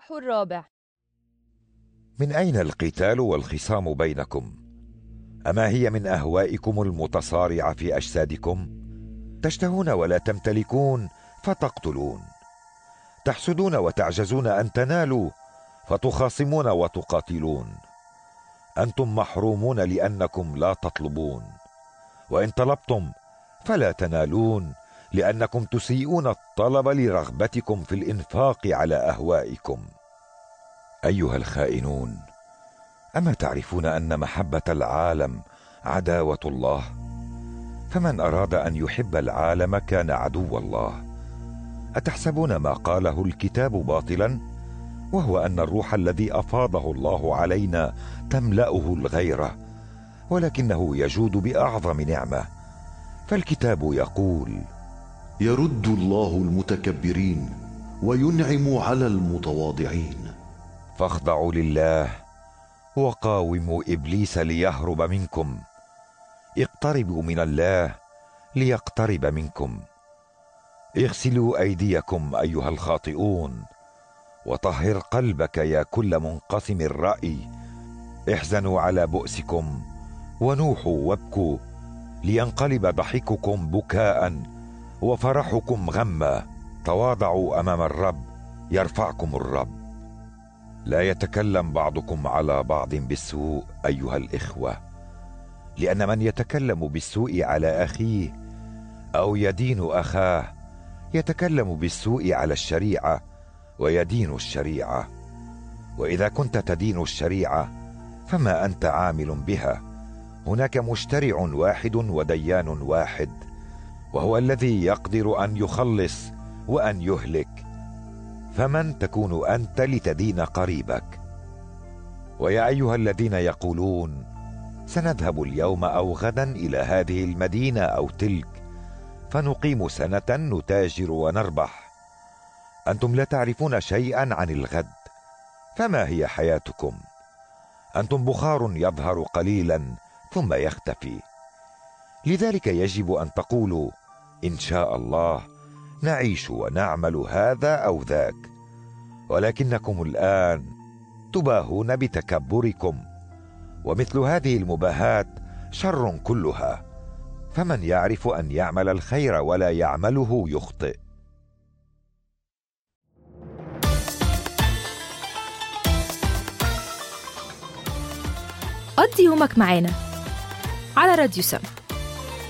الإصحاح 4. من أين القتال والخصام بينكم؟ أما هي من أهوائكم المتصارعة في أجسادكم؟ تشتهون ولا تمتلكون فتقتلون، تحسدون وتعجزون أن تنالوا فتخاصمون وتقاتلون. أنتم محرومون لأنكم لا تطلبون، وإن طلبتم فلا تنالون لأنكم تسيئون الطلب لرغبتكم في الإنفاق على أهوائكم. أيها الخائنون، أما تعرفون أن محبة العالم عداوة الله؟ فمن أراد أن يحب العالم كان عدو الله. أتحسبون ما قاله الكتاب باطلا؟ وهو أن الروح الذي أفاضه الله علينا تملأه الغيرة، ولكنه يجود بأعظم نعمة. فالكتاب يقول: يرد الله المتكبرين وينعم على المتواضعين. فاخضعوا لله وقاوموا إبليس ليهرب منكم. اقتربوا من الله ليقترب منكم. اغسلوا أيديكم أيها الخاطئون، وطهر قلبك يا كل منقسم الرأي. احزنوا على بؤسكم ونوحوا وابكوا، لينقلب ضحككم بكاء وفرحكم غما. تواضعوا أمام الرب يرفعكم الرب. لا يتكلم بعضكم على بعض بالسوء أيها الإخوة، لأن من يتكلم بالسوء على أخيه أو يدين أخاه يتكلم بالسوء على الشريعة ويدين الشريعة. وإذا كنت تدين الشريعة فما أنت عامل بها. هناك مشترع واحد وديان واحد، وهو الذي يقدر أن يخلص وأن يهلك. فمن تكون أنت لتدين قريبك؟ ويا أيها الذين يقولون سنذهب اليوم أو غدا إلى هذه المدينة أو تلك فنقيم سنة نتاجر ونربح، أنتم لا تعرفون شيئا عن الغد، فما هي حياتكم؟ أنتم بخار يظهر قليلا ثم يختفي. لذلك يجب أن تقولوا إن شاء الله نعيش ونعمل هذا أو ذاك، ولكنكم الآن تباهون بتكبركم، ومثل هذه المباهات شر كلها. فمن يعرف أن يعمل الخير ولا يعمله يخطئ. قضي يومك معانا على راديو سم.